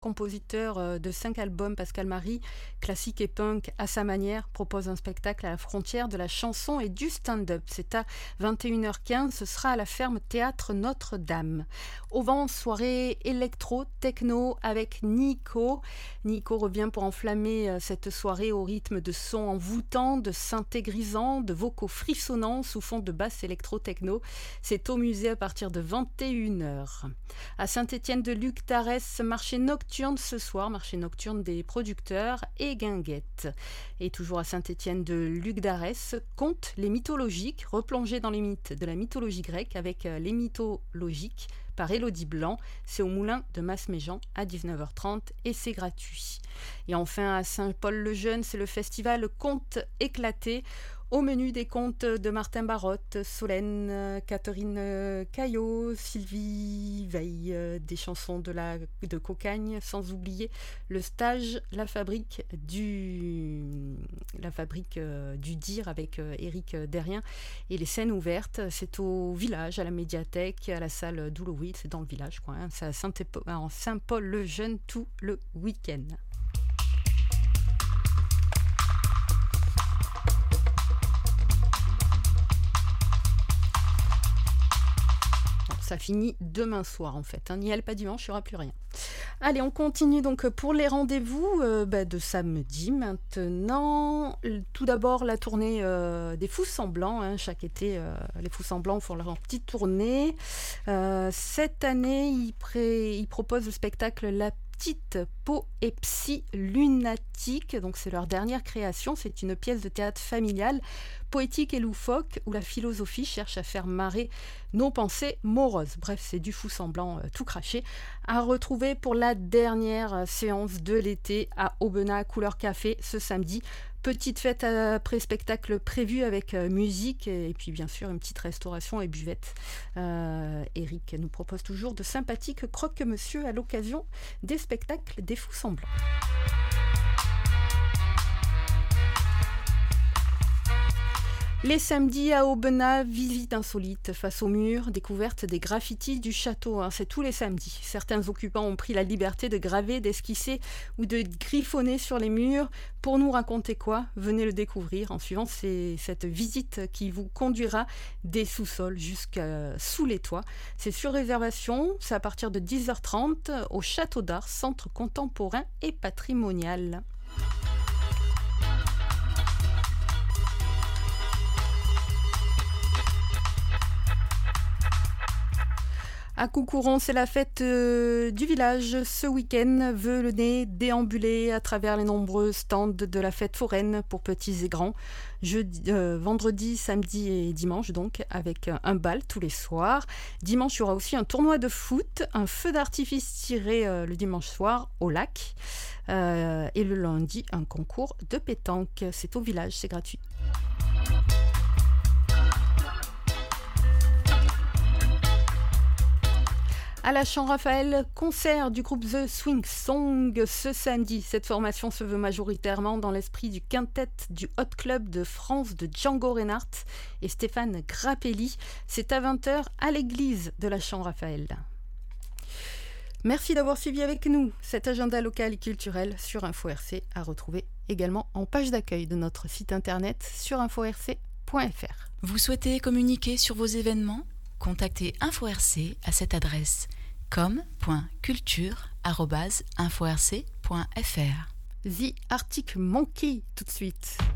Compositeur de 5 albums, Pascal Marie, classique et punk à sa manière, propose un spectacle à la frontière de la chanson et du stand-up. C'est à 21h15, ce sera à la ferme Théâtre Notre-Dame. Au vent, soirée électro-techno avec Nico. Nico revient pour enflammer cette soirée au rythme de sons envoûtants, de synthés grisants, de vocaux frissonnants sous fond de basse électro-techno. C'est au musée à partir de 21h. À Saint-Étienne-de-Luc, Tarès, marché nocturne ce soir, marché nocturne des producteurs et guinguettes. Et toujours à Saint-Étienne-de-Luc d'Arès, contes les mythologiques, replongés dans les mythes de la mythologie grecque avec les mythologiques par Élodie Blanc. C'est au Moulin de Masméjean à 19h30 et c'est gratuit. Et enfin à Saint-Paul-le-Jeune, c'est le festival Contes éclatés. Au menu des contes de Martin Barotte, Solène, Catherine Caillot, Sylvie Veil, des chansons de Cocagne, sans oublier le stage La fabrique du dire avec Éric Derrien et les scènes ouvertes. C'est au village, à la médiathèque, à la salle d'Oulouville, c'est dans le village quoi. C'est à Saint-Paul-le-Jeune tout le week-end. Ça finit demain soir en fait. N'y allez pas dimanche, il n'y aura plus rien. Allez, on continue donc pour les rendez-vous de samedi maintenant. Tout d'abord, la tournée des Fous Semblants. Chaque été, les Fous Semblants font leur petite tournée. Cette année, ils proposent le spectacle La Petite Poépsie lunatique. Donc c'est leur dernière création. C'est une pièce de théâtre familiale, poétique et loufoque, où la philosophie cherche à faire marrer nos pensées moroses. Bref, c'est du Fou Semblant tout craché. À retrouver pour la dernière séance de l'été à Aubenas, couleur café, ce samedi. Petite fête après spectacle prévu avec musique et puis bien sûr une petite restauration et buvette. Eric nous propose toujours de sympathiques croque-monsieur à l'occasion des spectacles des Fous Semblants. Les samedis à Aubenas, visite insolite face au mur, découverte des graffitis du château. C'est tous les samedis. Certains occupants ont pris la liberté de graver, d'esquisser ou de griffonner sur les murs. Pour nous raconter quoi ? Venez le découvrir en suivant cette visite qui vous conduira des sous-sols jusqu'à sous les toits. C'est sur réservation, c'est à partir de 10h30 au Château d'Art, centre contemporain et patrimonial. À Coucouron, c'est la fête du village. Ce week-end, venez déambuler à travers les nombreux stands de la fête foraine pour petits et grands. Vendredi, samedi et dimanche, donc, avec un bal tous les soirs. Dimanche, il y aura aussi un tournoi de foot, un feu d'artifice tiré le dimanche soir au lac. Et le lundi, un concours de pétanque. C'est au village, c'est gratuit. À la Champ Raphaël, concert du groupe The Swing Song ce samedi. Cette formation se veut majoritairement dans l'esprit du quintet du Hot Club de France de Django Reinhardt et Stéphane Grappelli. C'est à 20h à l'église de la Champ Raphaël. Merci d'avoir suivi avec nous cet agenda local et culturel sur Info RC, à retrouver également en page d'accueil de notre site internet sur inforc.fr. Vous souhaitez communiquer sur vos événements ? Contactez Info RC à cette adresse com.culture@inforc.fr. The Arctic Monkey tout de suite.